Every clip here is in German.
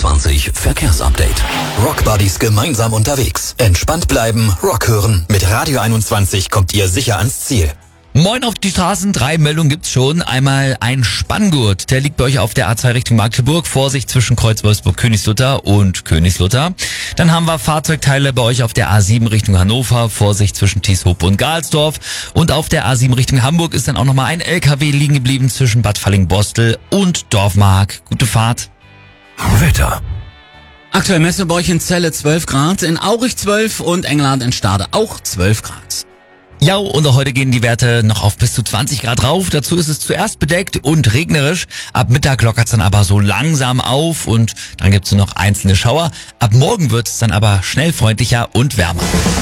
21 Verkehrsupdate. Rockbuddies gemeinsam unterwegs. Entspannt bleiben, Rock hören. Mit Radio 21 kommt ihr sicher ans Ziel. Moin auf die Straßen, 3 Meldungen gibt's schon. Einmal ein Spanngurt, der liegt bei euch auf der A2 Richtung Magdeburg. Vorsicht zwischen Kreuz Wolfsburg-Königslutter und Königslutter. Dann haben wir Fahrzeugteile bei euch auf der A7 Richtung Hannover. Vorsicht zwischen Tieshope und Galsdorf. Und auf der A7 Richtung Hamburg ist dann auch nochmal ein LKW liegen geblieben zwischen Bad Falling-Bostel und Dorfmark. Gute Fahrt. Wetter. Aktuell messen wir bei euch in Celle 12 Grad, in Aurich 12 und Engelland in Stade auch 12 Grad. Ja, und auch heute gehen die Werte noch auf bis zu 20 Grad rauf. Dazu ist es zuerst bedeckt und regnerisch. Ab Mittag lockert's dann aber so langsam auf und dann gibt's nur noch einzelne Schauer. Ab morgen wird's dann aber schnell freundlicher und wärmer.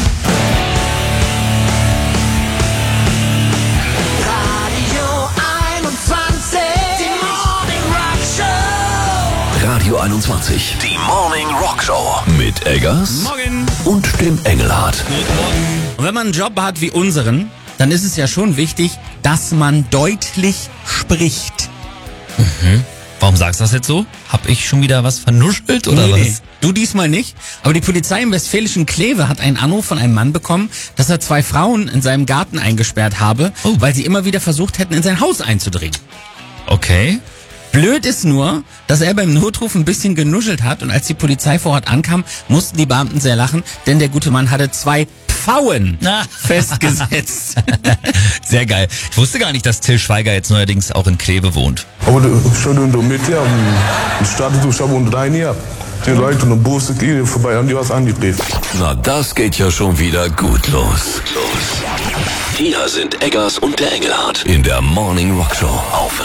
Radio 21, die Morning Rock Show. Mit Eggers Morgen. und dem Engelhardt. Und wenn man einen Job hat wie unseren, dann ist es ja schon wichtig, dass man deutlich spricht. Warum sagst du das jetzt so? Hab ich schon wieder was vernuschelt oder was? Du diesmal nicht. Aber die Polizei im westfälischen Kleve hat einen Anruf von einem Mann bekommen, dass er 2 Frauen in seinem Garten eingesperrt habe, weil sie immer wieder versucht hätten, in sein Haus einzudringen. Okay. Blöd ist nur, dass er beim Notruf ein bisschen genuschelt hat und als die Polizei vor Ort ankam, mussten die Beamten sehr lachen, denn der gute Mann hatte 2 Pfauen festgesetzt. Sehr geil. Ich wusste gar nicht, dass Till Schweiger jetzt neuerdings auch in Kleve wohnt. Aber schon mit ja, startet du schon rein hier. Die Leute und Busse gehen vorbei, haben die was angedreht. Na, das geht ja schon wieder gut los. Hier sind Eggers und der Engelhardt in der Morning Rock Show auf